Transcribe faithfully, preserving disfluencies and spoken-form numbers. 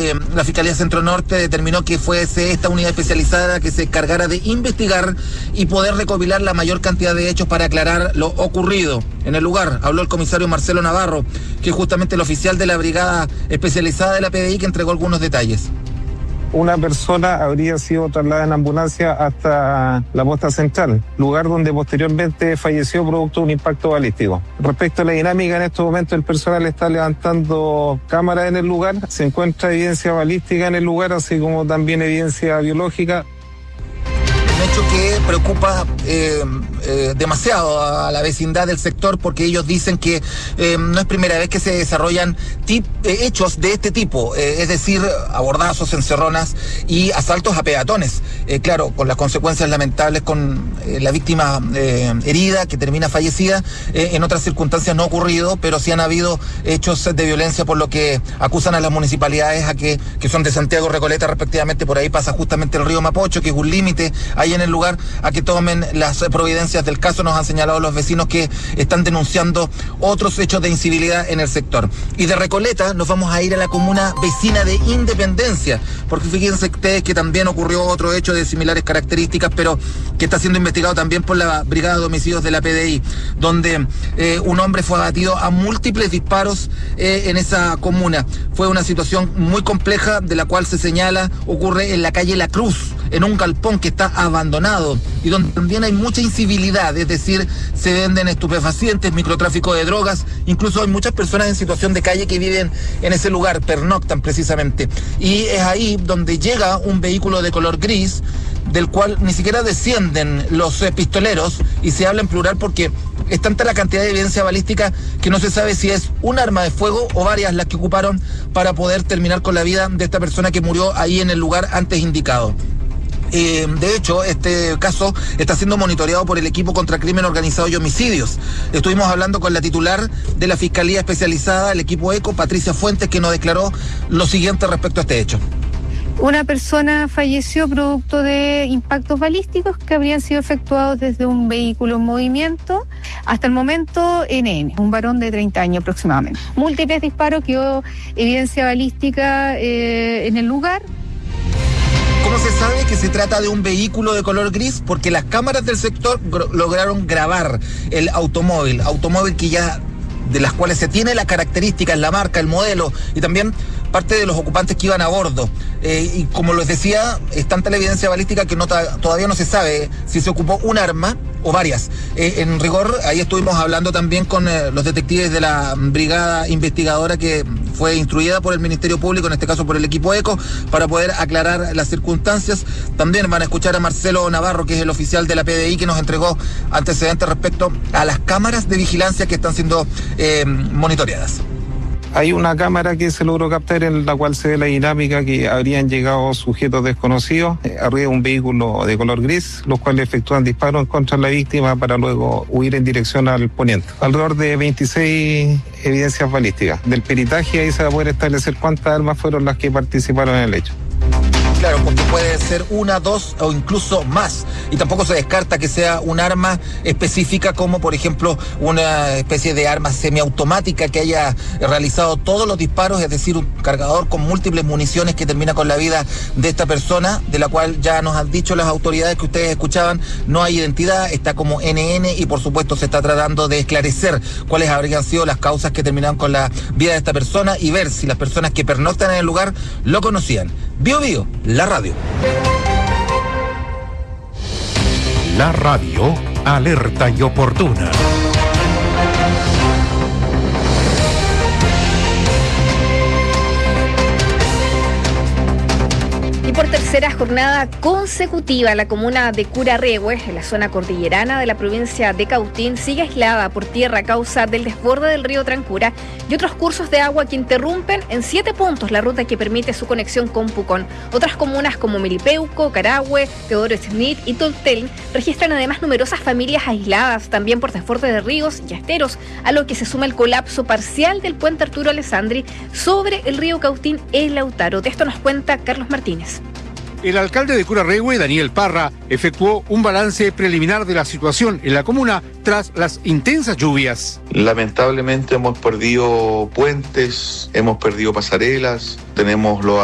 eh, la Fiscalía Centro Norte determinó que fuese esta unidad especializada que se encargara de investigar y poder recopilar la mayor cantidad de hechos para aclarar lo ocurrido. En el lugar habló el comisario Marcelo Navarro, que es justamente el oficial de la brigada especializada de la P D I, que entregó algunos detalles. Una persona habría sido trasladada en ambulancia hasta la posta central, lugar donde posteriormente falleció producto de un impacto balístico. Respecto a la dinámica, en estos momentos el personal está levantando cámaras en el lugar, se encuentra evidencia balística en el lugar, así como también evidencia biológica. Un hecho que preocupa eh, eh, demasiado a la vecindad del sector, porque ellos dicen que eh, no es primera vez que se desarrollan tip, eh, hechos de este tipo, eh, es decir, abordazos, encerronas y asaltos a peatones. Eh, claro, con las consecuencias lamentables, con eh, la víctima eh, herida que termina fallecida. Eh, en otras circunstancias no ha ocurrido, pero sí han habido hechos de violencia, por lo que acusan a las municipalidades a que, que son de Santiago, Recoleta respectivamente. Por ahí pasa justamente el río Mapocho, que es un límite ahí en el lugar, a que tomen las providencias del caso. Nos han señalado los vecinos que están denunciando otros hechos de incivilidad en el sector. Y de Recoleta nos vamos a ir a la comuna vecina de Independencia, porque fíjense ustedes que también ocurrió otro hecho de similares características, pero que está siendo investigado también por la Brigada de Homicidios de la P D I, donde eh, un hombre fue abatido a múltiples disparos eh, en esa comuna. Fue una situación muy compleja, de la cual se señala ocurre en la calle La Cruz, en un galpón que está abandonado y donde también hay mucha incivilidad, es decir, se venden estupefacientes, microtráfico de drogas, incluso hay muchas personas en situación de calle que viven en ese lugar, pernoctan precisamente. Y es ahí donde llega un vehículo de color gris, del cual ni siquiera descienden los eh, pistoleros, y se habla en plural porque es tanta la cantidad de evidencia balística que no se sabe si es un arma de fuego o varias las que ocuparon para poder terminar con la vida de esta persona que murió ahí en el lugar antes indicado. Eh, de hecho, este caso está siendo monitoreado por el equipo contra crimen organizado y homicidios. Estuvimos hablando con la titular de la Fiscalía Especializada, el equipo ECO, Patricia Fuentes, que nos declaró lo siguiente respecto a este hecho. Una persona falleció producto de impactos balísticos que habrían sido efectuados desde un vehículo en movimiento. Hasta el momento, N N, un varón de treinta años aproximadamente. Múltiples disparos, quedó evidencia balística eh, en el lugar. ¿Cómo se sabe que se trata de un vehículo de color gris? Porque las cámaras del sector gr- lograron grabar el automóvil, automóvil que ya, de las cuales se tiene las características, la marca, el modelo y también parte de los ocupantes que iban a bordo. Eh, y como les decía, es tanta la evidencia balística que no ta- todavía no se sabe si se ocupó un arma o varias. Eh, en rigor, ahí estuvimos hablando también con eh, los detectives de la brigada investigadora que fue instruida por el Ministerio Público, en este caso por el equipo ECO, para poder aclarar las circunstancias. También van a escuchar a Marcelo Navarro, que es el oficial de la P D I, que nos entregó antecedentes respecto a las cámaras de vigilancia que están siendo eh, monitoreadas. Hay una cámara que se logró captar en la cual se ve la dinámica que habrían llegado sujetos desconocidos eh, arriba de un vehículo de color gris, los cuales efectúan disparos en contra de la víctima para luego huir en dirección al poniente. Alrededor de veintiséis evidencias balísticas. Del peritaje ahí se va a poder establecer cuántas armas fueron las que participaron en el hecho. Claro, porque puede ser una, dos o incluso más. Y tampoco se descarta que sea un arma específica, como por ejemplo una especie de arma semiautomática que haya realizado todos los disparos, es decir, un cargador con múltiples municiones que termina con la vida de esta persona, de la cual ya nos han dicho las autoridades que ustedes escuchaban, no hay identidad, está como N N y por supuesto se está tratando de esclarecer cuáles habrían sido las causas que terminaron con la vida de esta persona y ver si las personas que pernoctan en el lugar lo conocían. Bio Bio, la radio. La radio, alerta y oportuna. Y por tercera jornada consecutiva, la comuna de Curarrehue, en la zona cordillerana de la provincia de Cautín, sigue aislada por tierra a causa del desborde del río Trancura y otros cursos de agua que interrumpen en siete puntos la ruta que permite su conexión con Pucón. Otras comunas como Milipeuco, Carahue, Teodoro Smith y Toltel registran además numerosas familias aisladas, también por desborde de ríos y esteros, a lo que se suma el colapso parcial del puente Arturo Alessandri sobre el río Cautín en Lautaro. De esto nos cuenta Carlos Martínez. El alcalde de Curarrehue, Daniel Parra, efectuó un balance preliminar de la situación en la comuna tras las intensas lluvias. Lamentablemente hemos perdido puentes, hemos perdido pasarelas, tenemos los